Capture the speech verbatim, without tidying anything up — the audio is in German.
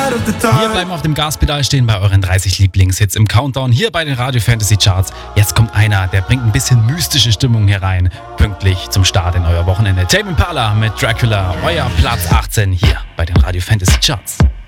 Wir bleiben auf dem Gaspedal stehen bei euren dreißig Lieblingshits im Countdown hier bei den Radio Fantasy Charts. Jetzt kommt einer, der bringt ein bisschen mystische Stimmung hier rein. Pünktlich zum Start in euer Wochenende. Tame Impala mit Dracula, euer Platz achtzehn hier bei den Radio Fantasy Charts.